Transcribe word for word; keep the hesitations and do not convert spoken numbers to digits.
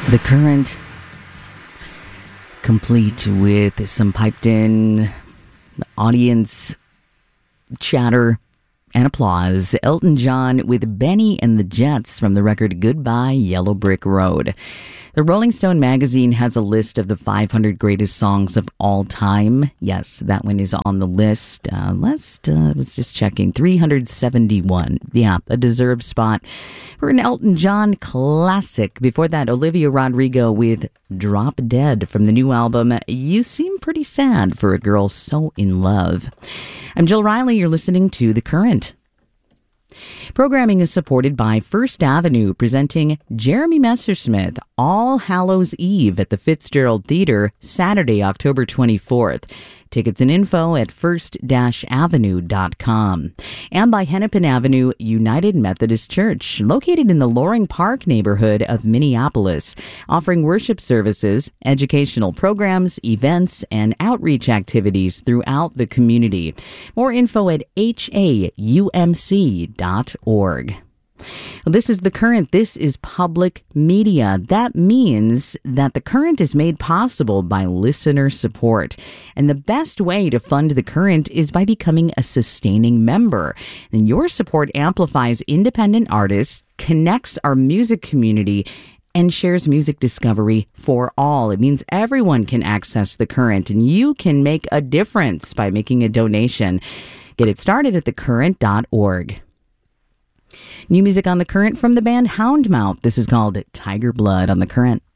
The Current, complete with some piped in audience chatter and applause. Elton John with Benny and the Jets from the record Goodbye Yellow Brick Road. The Rolling Stone magazine has a list of the five hundred greatest songs of all time. Yes, that one is on the list. Uh, last, uh, I was just checking, three hundred seventy-one. Yeah, a deserved spot for an Elton John classic. Before that, Olivia Rodrigo with Drop Dead from the new album You Seem Pretty Sad for a Girl So in Love. I'm Jill Riley. You're listening to The Current. Programming is supported by First Avenue, presenting Jeremy Messersmith All Hallows Eve at the Fitzgerald Theater, Saturday, October twenty-fourth. Tickets and info at first dash avenue dot com. And by Hennepin Avenue United Methodist Church, located in the Loring Park neighborhood of Minneapolis, offering worship services, educational programs, events, and outreach activities throughout the community. More info at h a u m c dot org. Well, this is The Current. This is public media. That means that The Current is made possible by listener support. And the best way to fund The Current is by becoming a sustaining member. And your support amplifies independent artists, connects our music community, and shares music discovery for all. It means everyone can access The Current, and you can make a difference by making a donation. Get it started at the current dot org. New music on The Current from the band Houndmouth. This is called Tiger Blood on The Current.